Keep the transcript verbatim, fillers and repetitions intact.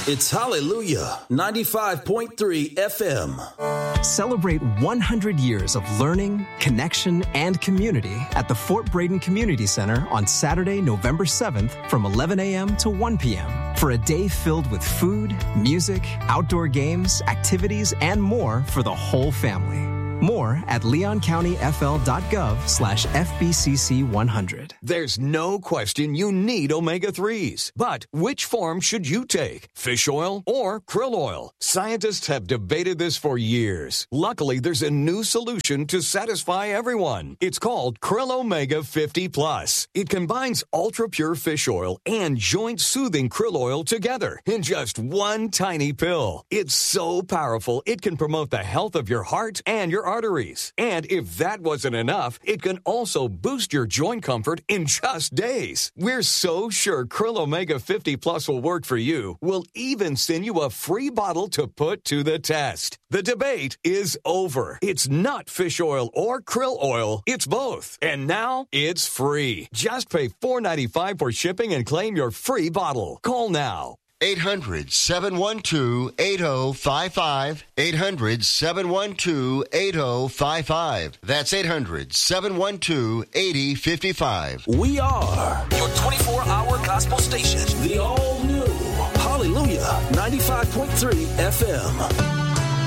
It's Hallelujah, ninety-five point three F M. Celebrate one hundred years of learning, connection, and community at the Fort Braden Community Center on Saturday, November seventh from eleven a.m. to one p.m. for a day filled with food, music, outdoor games, activities, and more for the whole family. More at leoncountyfl.gov slash FBCC100. There's no question you need omega threes. But which form should you take? Fish oil or krill oil? Scientists have debated this for years. Luckily, there's a new solution to satisfy everyone. It's called Krill Omega fifty plus. It combines ultra-pure fish oil and joint-soothing krill oil together in just one tiny pill. It's so powerful, it can promote the health of your heart and your arteries. And if that wasn't enough, it can also boost your joint comfort in just days. We're so sure Krill Omega fifty plus will work for you. We'll even send you a free bottle to put to the test. The debate is over. It's not fish oil or krill oil. It's both. And now it's free. Just pay four dollars and ninety-five cents for shipping and claim your free bottle. Call now. eight hundred, seven one two, eight oh five five. eight hundred, seven one two, eight oh five five. That's eight hundred, seven one two, eight oh five five. We are your twenty-four hour gospel station. The all new Hallelujah, ninety-five point three F M.